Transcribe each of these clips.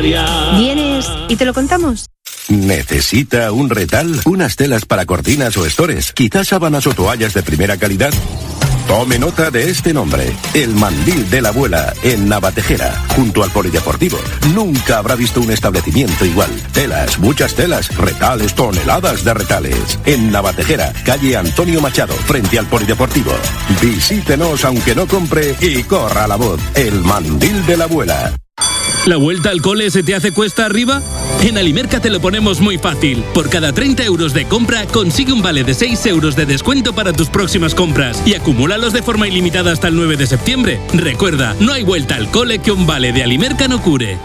Italia. ¿Vienes y te lo contamos? ¿Necesita un retal? ¿Unas telas para cortinas o estores? ¿Quizás sábanas o toallas de primera calidad? Tome nota de este nombre, el Mandil de la Abuela, en Navatejera, junto al Polideportivo. Nunca habrá visto un establecimiento igual. Telas, muchas telas, retales, toneladas de retales. En Navatejera, calle Antonio Machado, frente al Polideportivo. Visítenos aunque no compre y corra la voz. El Mandil de la Abuela. ¿La vuelta al cole se te hace cuesta arriba? En Alimerca te lo ponemos muy fácil. Por cada 30 euros de compra, consigue un vale de 6 euros de descuento para tus próximas compras y acumúlalos de forma ilimitada hasta el 9 de septiembre. Recuerda, no hay vuelta al cole que un vale de Alimerca no cure.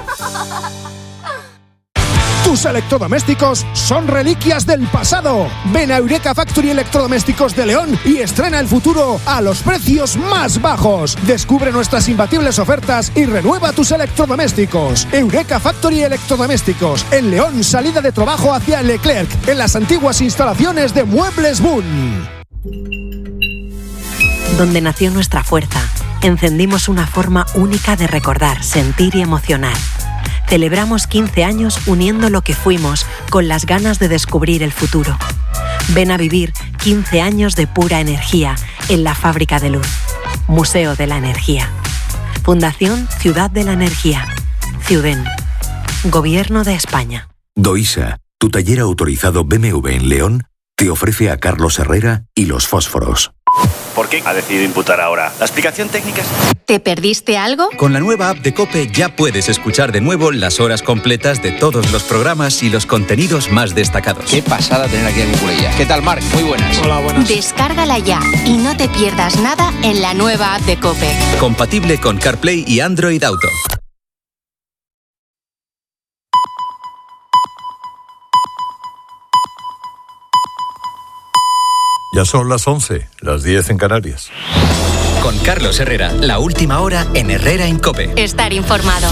Tus electrodomésticos son reliquias del pasado. Ven a Eureka Factory Electrodomésticos de León y estrena el futuro a los precios más bajos. Descubre nuestras imbatibles ofertas y renueva tus electrodomésticos. Eureka Factory Electrodomésticos en León, salida de trabajo hacia Leclerc, en las antiguas instalaciones de Muebles Boon. Donde nació nuestra fuerza, encendimos una forma única de recordar, sentir y emocionar. Celebramos 15 años uniendo lo que fuimos con las ganas de descubrir el futuro. Ven a vivir 15 años de pura energía en la Fábrica de Luz. Museo de la Energía. Fundación Ciudad de la Energía. Ciuden. Gobierno de España. Doisa, tu taller autorizado BMW en León, te ofrece a Carlos Herrera y los fósforos. ¿Por qué ha decidido imputar ahora? ¿La explicación técnica es...? ¿Te perdiste algo? Con la nueva app de COPE ya puedes escuchar de nuevo las horas completas de todos los programas y los contenidos más destacados. Qué pasada tener aquí a Nicolella. ¿Qué tal, Marc? Muy buenas. Hola, buenas. Descárgala ya y no te pierdas nada en la nueva app de COPE. Compatible con CarPlay y Android Auto. Ya son las 11, las 10 en Canarias. Con Carlos Herrera, la última hora en Herrera en COPE. Estar informado.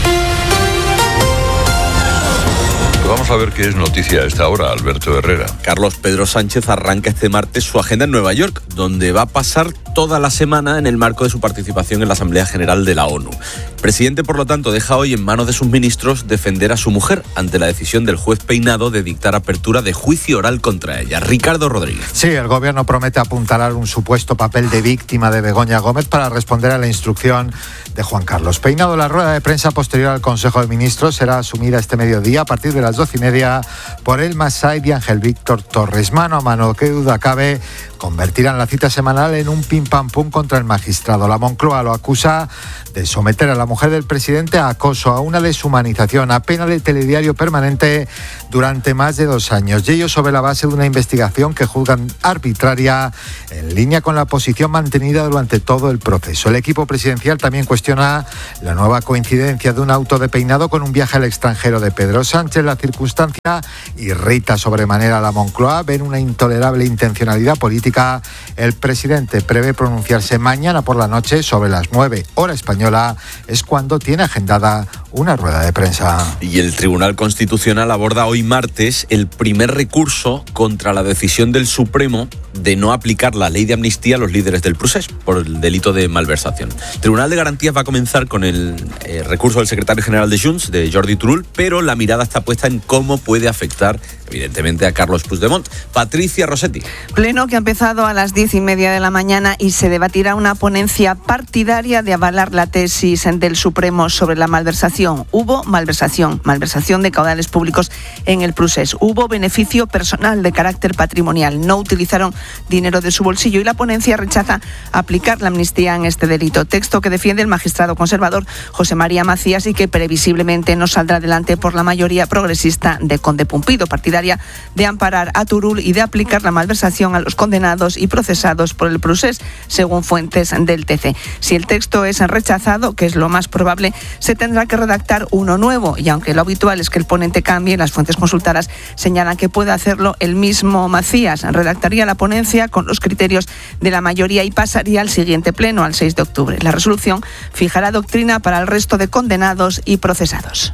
Vamos a ver qué es noticia a esta hora, Alberto Herrera. Carlos Pedro Sánchez arranca este martes su agenda en Nueva York, donde va a pasar toda la semana en el marco de su participación en la Asamblea General de la ONU. El presidente, por lo tanto, deja hoy en manos de sus ministros defender a su mujer ante la decisión del juez Peinado de dictar apertura de juicio oral contra ella. Ricardo Rodríguez. Sí, el gobierno promete apuntalar un supuesto papel de víctima de Begoña Gómez para responder a la instrucción de Juan Carlos Peinado. La rueda de prensa posterior al Consejo de Ministros será asumida este mediodía a partir de las 12:30 por el Masai y Ángel Víctor Torres. Mano a mano, qué duda cabe, convertirán la cita semanal en un pim pam pum contra el magistrado. La Moncloa lo acusa de someter a la mujer del presidente a acoso, a una deshumanización, a pena de telediario permanente durante más de 2 años. Y ello sobre la base de una investigación que juzgan arbitraria, en línea con la posición mantenida durante todo el proceso. El equipo presidencial también cuestiona la nueva coincidencia de un auto de Peinado con un viaje al extranjero de Pedro Sánchez. La circunstancia irrita sobremanera a la Moncloa. Ven una intolerable intencionalidad política. El presidente prevé pronunciarse mañana por la noche sobre las 9 hora española. Es cuando tiene agendada una rueda de prensa. Y el Tribunal Constitucional aborda hoy martes el primer recurso contra la decisión del Supremo de no aplicar la ley de amnistía a los líderes del procés por el delito de malversación. El Tribunal de Garantías va a comenzar con el recurso del secretario general de Junts, de Jordi Turull, pero la mirada está puesta en cómo puede afectar, evidentemente, a Carlos Puigdemont. Patricia Rossetti. Pleno que ha empezado a las 10:30 de la mañana y se debatirá una ponencia partidaria de avalar la tesis del Supremo sobre la malversación. Hubo malversación de caudales públicos en el procés. Hubo beneficio personal de carácter patrimonial. No utilizaron dinero de su bolsillo y la ponencia rechaza aplicar la amnistía en este delito. Texto que defiende el magistrado conservador José María Macías y que previsiblemente no saldrá adelante por la mayoría progresista de Conde Pumpido, partidaria de amparar a Turull y de aplicar la malversación a los condenados y procesados por el procés, según fuentes del TC. Si el texto es rechazado, que es lo más probable, se tendrá que redactar uno nuevo y aunque lo habitual es que el ponente cambie, las fuentes consultadas señalan que puede hacerlo el mismo Macías. Redactaría la ponencia con los criterios de la mayoría y pasaría al siguiente pleno, al 6 de octubre. La resolución fijará doctrina para el resto de condenados y procesados.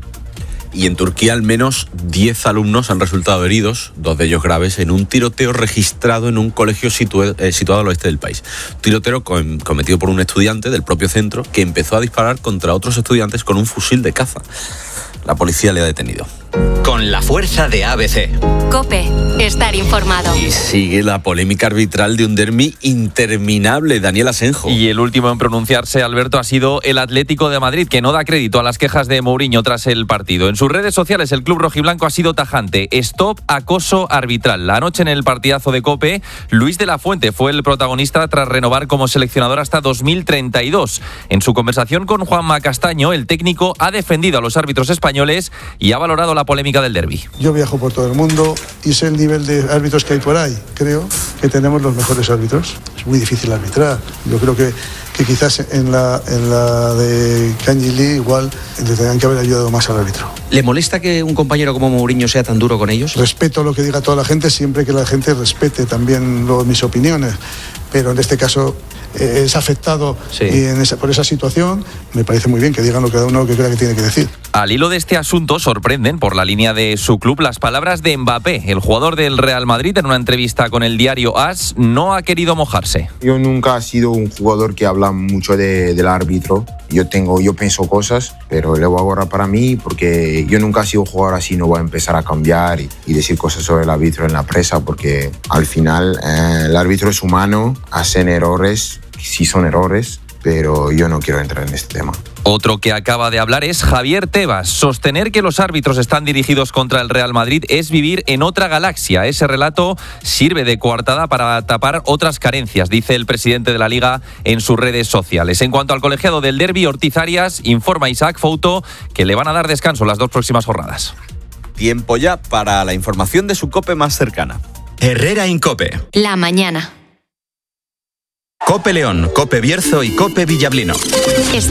Y en Turquía al menos 10 alumnos han resultado heridos, 2 de ellos graves, en un tiroteo registrado en un colegio situado al oeste del país. Un tiroteo cometido por un estudiante del propio centro que empezó a disparar contra otros estudiantes con un fusil de caza. La policía le ha detenido. Con la fuerza de ABC. COPE. Estar informado. Y sigue la polémica arbitral de un derbi interminable, Daniel Asenjo. Y el último en pronunciarse, Alberto, ha sido el Atlético de Madrid, que no da crédito a las quejas de Mourinho tras el partido. En sus redes sociales, el club rojiblanco ha sido tajante. Stop acoso arbitral. La noche en el partidazo de COPE, Luis de la Fuente fue el protagonista tras renovar como seleccionador hasta 2032. En su conversación con Juanma Castaño, el técnico ha defendido a los árbitros españoles y ha valorado la polémica del derbi. Yo viajo por todo el mundo y sé el nivel de árbitros que hay por ahí. Creo que tenemos los mejores árbitros. Es muy difícil arbitrar. Yo creo que quizás en la de Kanji Lee igual le tendrían que haber ayudado más al árbitro. ¿Le molesta que un compañero como Mourinho sea tan duro con ellos? Respeto lo que diga toda la gente, siempre que la gente respete también mis opiniones. Pero en este caso es afectado por esa situación. Me parece muy bien que digan lo que cada uno que crea que tiene que decir. Al hilo de este asunto sorprenden por la línea de su club las palabras de Mbappé. El jugador del Real Madrid, en una entrevista con el diario AS, no ha querido mojarse. Yo nunca he sido un jugador que habla mucho del árbitro. Yo pienso cosas, pero le voy a borrar para mí porque yo nunca he sido un jugador así. No voy a empezar a cambiar y decir cosas sobre el árbitro en la prensa porque al final el árbitro es humano, hacen errores, sí son errores, pero yo no quiero entrar en este tema. Otro que acaba de hablar es Javier Tebas. Sostener que los árbitros están dirigidos contra el Real Madrid es vivir en otra galaxia. Ese relato sirve de coartada para tapar otras carencias, dice el presidente de la Liga en sus redes sociales. En cuanto al colegiado del derbi, Ortiz Arias informa a Isaac Fouto que le van a dar descanso las 2 próximas jornadas. Tiempo ya para la información de su COPE más cercana. Herrera en COPE. La mañana. COPE León, COPE Bierzo y COPE Villablino. Estar